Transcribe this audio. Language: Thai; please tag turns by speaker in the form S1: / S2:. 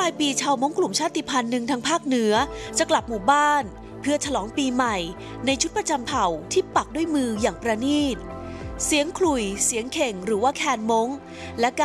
S1: ายปีชาวม้งกลุ่มชาติพันธุ์หนึ่งทางภาคเหนือจะกลับหมู่บ้านเพื่อฉลองปีใหม่ในชุดประจำเผ่าที่ปักด้วยมืออย่างประณีตเสียงขลุ่ยเสียงเข่งหรือว่าแคนม้งและการ